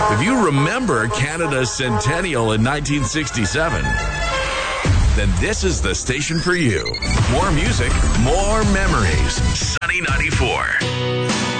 If you remember Canada's centennial in 1967, then this is the station for you. More music, more memories. Sunny 94.